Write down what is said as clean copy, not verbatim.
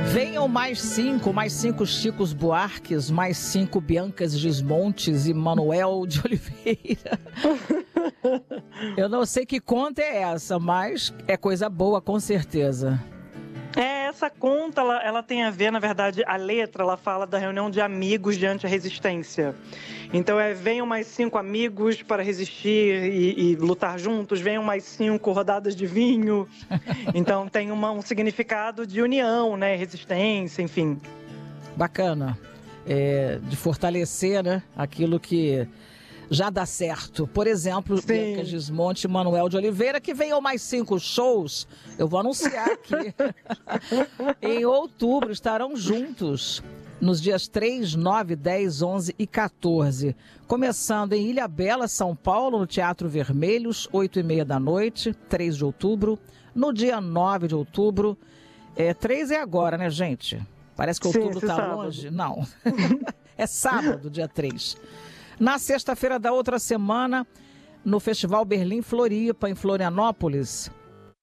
Venham mais cinco Chicos Buarques, mais 5 Biancas Gismontes e Manuel de Oliveira. Eu não sei que conta é essa, mas é coisa boa, com certeza. Essa conta, ela tem a ver, na verdade, a letra, ela fala da reunião de amigos diante da resistência. Então, venham mais 5 amigos para resistir e lutar juntos, venham mais 5 rodadas de vinho. Então, tem um significado de união, né, resistência, enfim. Bacana, de fortalecer, né, aquilo que já dá certo. Por exemplo, Bianca Gismonte e Manuel de Oliveira, que venham mais 5 shows, eu vou anunciar aqui. Em outubro estarão juntos, nos dias 3, 9, 10, 11 e 14. Começando em Ilhabela, São Paulo, no Teatro Vermelhos, 8h30 da noite, 3 de outubro. No dia 9 de outubro, 3 é agora, né, gente? Parece que outubro está longe. Não, é sábado, dia 3. Na sexta-feira da outra semana, no Festival Berlim Floripa, em Florianópolis,